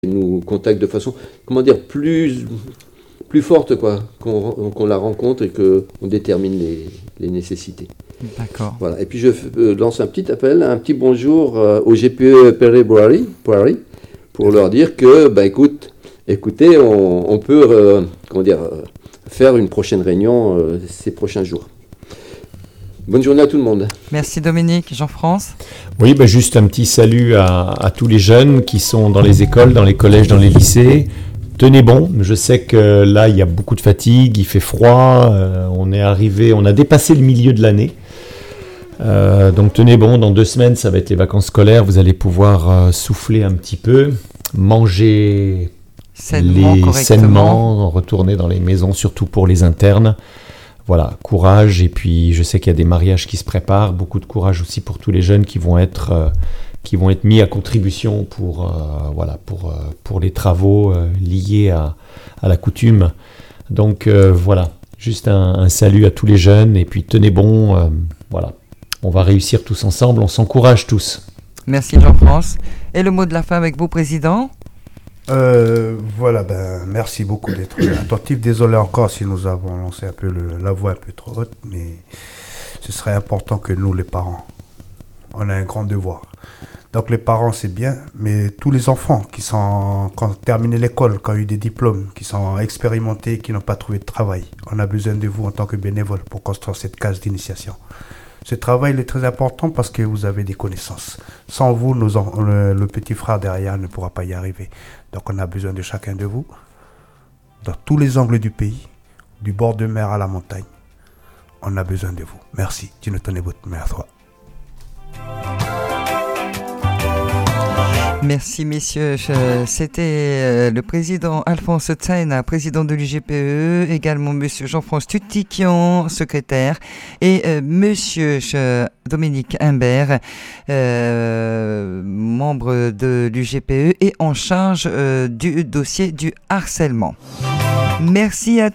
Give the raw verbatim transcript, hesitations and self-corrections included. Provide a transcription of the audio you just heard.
nous contacte de façon, comment dire, plus, plus forte, quoi, qu'on, qu'on la rencontre et qu'on détermine les, les nécessités. D'accord. Voilà. Et puis je euh, lance un petit appel, un petit bonjour euh, au G P E Perry-Boary, pour leur dire que, bah, écoute, écoutez, on, on peut euh, comment dire, euh, faire une prochaine réunion euh, ces prochains jours. Bonne journée à tout le monde. Merci Dominique. Jean-France ? Oui, bah juste un petit salut à, à tous les jeunes qui sont dans les écoles, dans les collèges, dans les lycées. Tenez bon, je sais que là, il y a beaucoup de fatigue, il fait froid, euh, on est arrivé, on a dépassé le milieu de l'année. Euh, donc tenez bon, dans deux semaines, ça va être les vacances scolaires, vous allez pouvoir euh, souffler un petit peu, manger sainement, les, correctement. sainement, retourner dans les maisons, surtout pour les internes. Voilà, courage, et puis je sais qu'il y a des mariages qui se préparent, beaucoup de courage aussi pour tous les jeunes qui vont être, euh, qui vont être mis à contribution pour, euh, voilà, pour, euh, pour les travaux euh, liés à, à la coutume. Donc euh, voilà, juste un, un salut à tous les jeunes, et puis tenez bon, euh, voilà, on va réussir tous ensemble, on s'encourage tous. Merci Jean-France. Et le mot de la fin avec vous, Président ? Euh, voilà, ben, merci beaucoup d'être attentif. Désolé encore si nous avons lancé un peu le, la voix un peu trop haute, mais ce serait important que nous, les parents, on a un grand devoir. Donc les parents, c'est bien, mais tous les enfants qui sont, qui ont terminé l'école, qui ont eu des diplômes, qui sont expérimentés, qui n'ont pas trouvé de travail, on a besoin de vous en tant que bénévole pour construire cette case d'initiation. Ce travail est très important parce que vous avez des connaissances. Sans vous, nos, le, le petit frère derrière ne pourra pas y arriver. Donc on a besoin de chacun de vous, dans tous les angles du pays, du bord de mer à la montagne. On a besoin de vous. Merci. Tu ne tenais votre main à toi. Merci messieurs, c'était le président Alphonse Tsaena, président de l'U G P E, également monsieur Jean-France Tutiquian, secrétaire, et euh, monsieur Dominique Imbert, euh, membre de l'U G P E et en charge euh, du dossier du harcèlement. Merci à